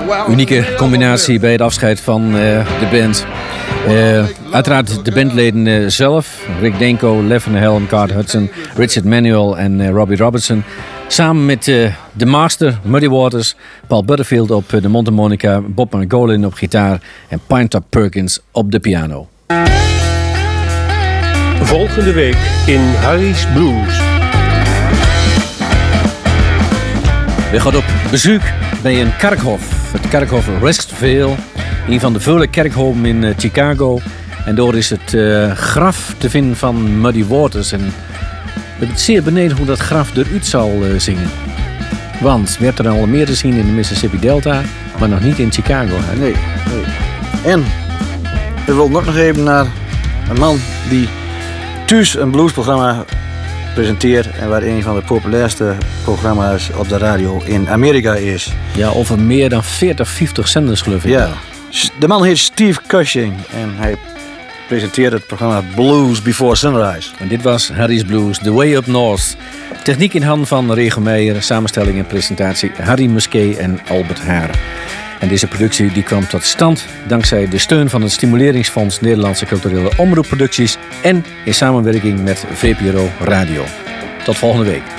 Unieke combinatie bij het afscheid van de band. Uiteraard de bandleden zelf. Rick Denko, Lev van der Helm, Cart Hudson, Richard Manuel en Robbie Robertson. Samen met de master Muddy Waters, Paul Butterfield op de mondharmonica, Bob Margolin op gitaar en Pinetop Perkins op de piano. Volgende week in Harry's Blues. We gaan op bezoek bij een kerkhof. Het kerkhof Restvale. Een van de vele kerkhoven in Chicago. En daar is het graf te vinden van Muddy Waters. En we zijn zeer beneden hoe dat graf eruit zal zien. Want we hebben er al meer te zien in de Mississippi Delta. Maar nog niet in Chicago. Hè? Nee. En we willen ook nog even naar een man die thuis een bluesprogramma presenteert en waar een van de populairste programma's op de radio in Amerika is. Ja, over meer dan 40, 50 zenders geloof ik. Ja, de man heet Steve Cushing en hij presenteert het programma Blues Before Sunrise. En dit was Harry's Blues, The Way Up North. Techniek in handen van Rego Meijer, samenstelling en presentatie Harry Musquet en Albert Haar. En deze productie die kwam tot stand dankzij de steun van het Stimuleringsfonds Nederlandse Culturele Omroepproducties en in samenwerking met VPRO Radio. Tot volgende week.